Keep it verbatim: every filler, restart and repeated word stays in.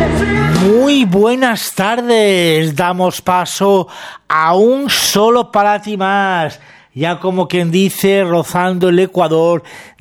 Muy buenas tardes, damos paso a un solo para ti más, ya como quien dice, rozando el Ecuador